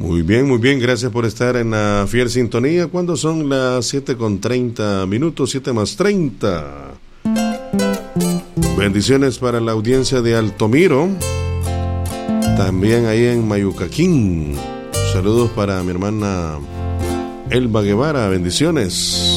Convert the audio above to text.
Muy bien, gracias por estar en la fiel sintonía. Cuando son las 7:30, 7 más 30. Bendiciones para la audiencia de Altomiro, también ahí en Mayucaquín. Saludos para mi hermana Elba Guevara, bendiciones.